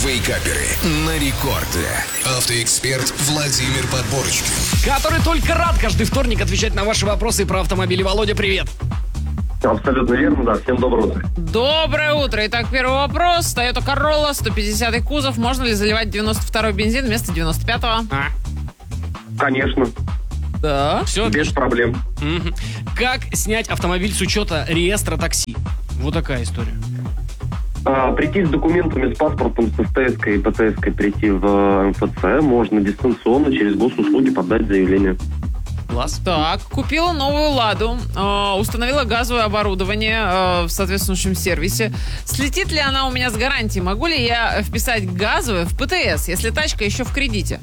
Вейкаперы на рекорде. Автоэксперт Владимир Подборочкин. Который только рад каждый вторник отвечать на ваши вопросы про автомобили. Володя, привет. Абсолютно верно, да. Всем доброе утро. Доброе утро. Итак, первый вопрос. Toyota Corolla, 150-й кузов. Можно ли заливать 92-й бензин вместо 95-го? Конечно, Да. Все. без проблем. Как снять автомобиль с учета реестра такси? Вот такая история. Прийти с документами, с паспортом, с СТС-кой и ПТС-кой прийти в МФЦ можно дистанционно через госуслуги подать заявление. Класс. Так, купила новую «Ладу», установила газовое оборудование в соответствующем сервисе. Слетит ли она у меня с гарантией? Могу ли я вписать газовое в ПТС, если тачка еще в кредите?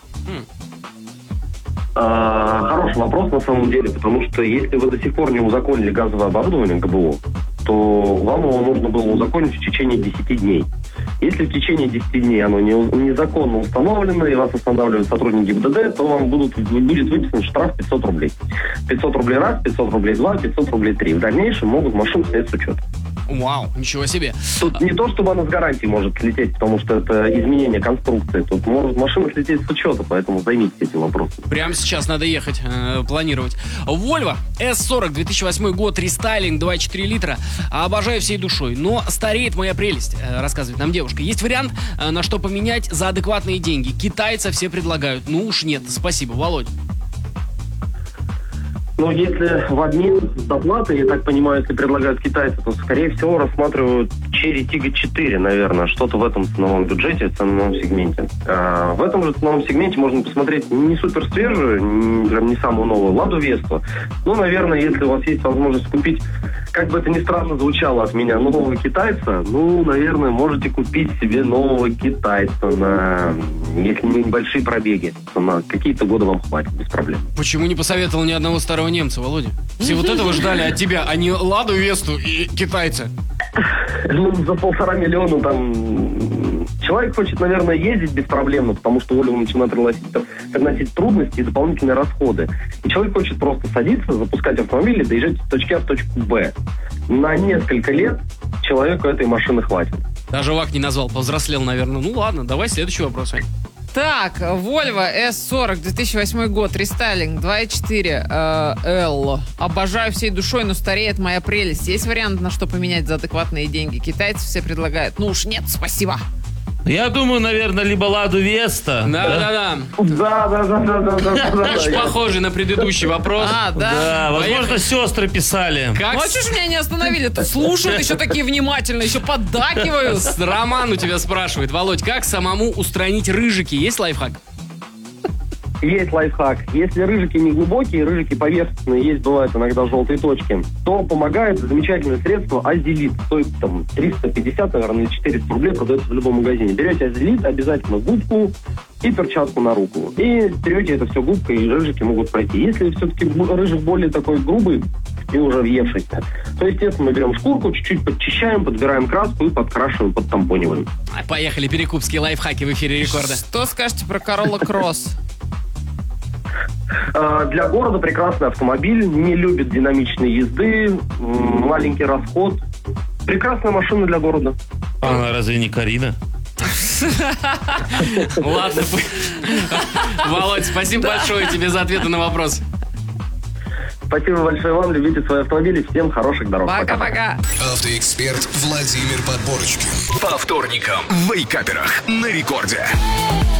Хороший вопрос на самом деле, потому что если вы до сих пор не узаконили газовое оборудование ГБО, то вам его нужно было узаконить в течение 10 дней. Если в течение 10 дней оно незаконно установлено и вас останавливают сотрудники ГИБДД, то вам будет выписан штраф 500 рублей. 500 рублей раз, 500 рублей два, 500 рублей три. В дальнейшем могут машину снять с учета. Вау, ничего себе. Тут не то, чтобы она с гарантией может слететь, потому что это изменение конструкции. Тут может машина слететь с учета, поэтому займитесь этим вопросом. Прямо сейчас надо ехать, планировать. Volvo S40, 2008 год, рестайлинг, 2,4 литра. Обожаю всей душой, но стареет моя прелесть, рассказывает нам девушка. Есть вариант, на что поменять за адекватные деньги. Китайцы все предлагают. Ну уж нет, спасибо, Володь. Но если в обмен с доплатой, я так понимаю, если предлагают китайцы, то, скорее всего, рассматривают Chery Tiggo 4, наверное, что-то в этом ценовом бюджете, в ценовом сегменте. В этом же ценовом сегменте можно посмотреть не супер свежую, не самую новую Ладу Весту. Ну, наверное, если у вас есть возможность купить, как бы это ни странно звучало от меня, нового китайца, ну, наверное, можете купить себе нового китайца на, если не небольшие пробеги, то на какие-то годы вам хватит, без проблем. Почему не посоветовал ни одного старого немца, Володя? Все вот этого ждали от тебя, а не Ладу Весту и китайца. Ну, за 1,5 миллиона там... Человек хочет, наверное, ездить беспроблемно, потому что Volvo начинает приносить трудности и дополнительные расходы. И человек хочет просто садиться, запускать автомобиль и доезжать с точки А в точку Б. На несколько лет человеку этой машины хватит. Даже ВАК не назвал, повзрослел, наверное. Ну ладно, давай следующий вопрос, Ань. Так, Volvo S40, 2008 год, рестайлинг, 2.4 L. Обожаю всей душой, но стареет моя прелесть. Есть вариант, на что поменять за адекватные деньги? Китайцы все предлагают. Ну уж нет, спасибо. Я думаю, наверное, либо Ладу Веста. Да. Да. Очень похожий на предыдущий вопрос. Да. Да, возможно, Поехали. сестры писали. Как Ну а что ж меня не остановили? Тут слушают еще такие внимательно, еще поддакивают. Роман у тебя спрашивает. Володь, как самому устранить рыжики? Есть лайфхак? Есть лайфхак. Если рыжики не глубокие, рыжики поверхностные, есть, бывают иногда желтые точки, то помогает замечательное средство Азелит. Стоит там 350, наверное, или 400 рублей, продается в любом магазине. Берете Азелит, обязательно губку и перчатку на руку. И берете это все губкой, и рыжики могут пройти. Если все-таки рыжик более такой грубый и уже въевшийся, то, естественно, мы берем шкурку, чуть-чуть подчищаем, подбираем краску и подкрашиваем, подтампониваем. Поехали, перекупские лайфхаки в эфире Рекорда. Что скажете про Corolla Cross? Для города прекрасный автомобиль, не любит динамичной езды, маленький расход. Прекрасная машина для города. А разве не Карина? Ладно. Володь, спасибо большое тебе за ответы на вопросы. Спасибо большое вам, любите свои автомобили, всем хороших дорог. Пока-пока. Автоэксперт Владимир Подборочкин. По вторникам в Вейкаперах на рекорде.